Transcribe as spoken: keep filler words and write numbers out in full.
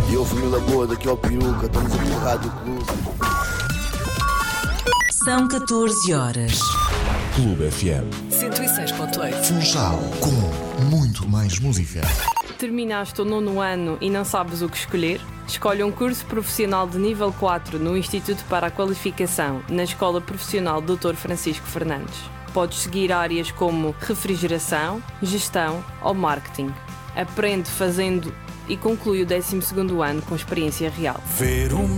E eu, família boa, daqui ao peruca, estamos aqui no Rádio Clube. São catorze horas. Clube F M cento e seis ponto oito. Funchal, com muito mais música. Terminaste o nono ano e não sabes o que escolher? Escolhe um curso profissional de nível quatro no Instituto para a Qualificação, na Escola Profissional doutor Francisco Fernandes. Podes seguir áreas como refrigeração, gestão ou marketing. Aprende fazendo e conclui o décimo segundo ano com experiência real. Ver o